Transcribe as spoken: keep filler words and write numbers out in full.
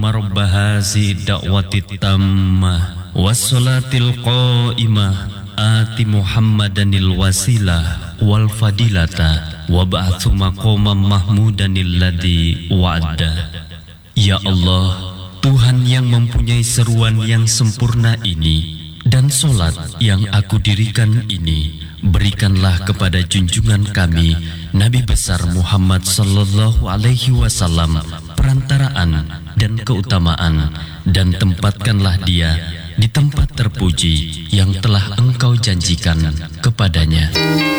Allahumma rabba hazi da'wati tammah wassalatil qa'imah ati Muhammadanil wasilah wal fadilata wa ba'athu maqamam mahmudanil ladzi wa'ada. Ya Allah, Tuhan yang mempunyai seruan yang sempurna ini dan solat yang aku dirikan ini, berikanlah kepada junjungan kami Nabi besar Muhammad sallallahu alaihi wasallam perantaraan dan keutamaan, dan tempatkanlah dia di tempat terpuji yang telah Engkau janjikan kepadanya.